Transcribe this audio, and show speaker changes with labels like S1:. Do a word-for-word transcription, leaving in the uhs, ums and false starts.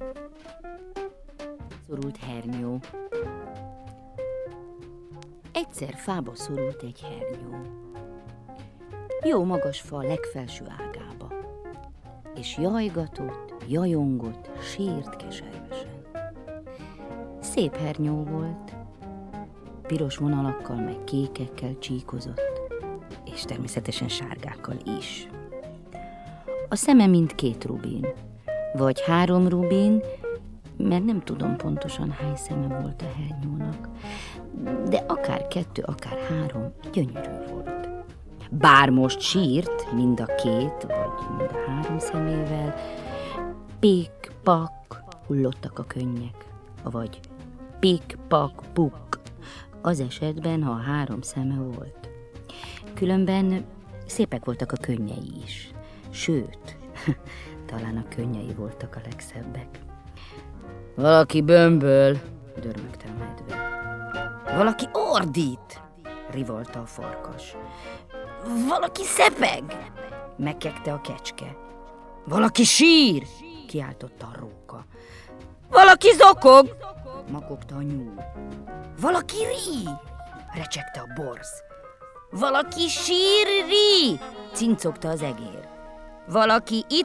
S1: Szorult hernyó. Egyszer fába szorult egy hernyó. Jó magas fa legfelső ágába. És jajgatott, jajongott, sírt keservesen. Szép hernyó volt. Piros vonalakkal meg kékekkel csíkozott, és természetesen sárgákkal is. A szeme mind két rubin, vagy három rubin, mert nem tudom pontosan hány szeme volt a hernyónak, de akár kettő, akár három, gyönyörű volt. Bár most sírt mind a két, vagy mind a három szemével, pik-pak hullottak a könnyek, vagy pik-pak-puk, az esetben, ha a három szeme volt. Különben szépek voltak a könnyei is, sőt, talán a könnyei voltak a legszebbek. Valaki bömböl, dörmögte a medve. Valaki ordít, rivolta a farkas. Valaki szepeg, mekegte a kecske. Valaki sír, kiáltotta a róka. Valaki zokog, makogta a nyúl. Valaki rí, recsegte a borz. Valaki sír, rí, cincogta az egér. Valaki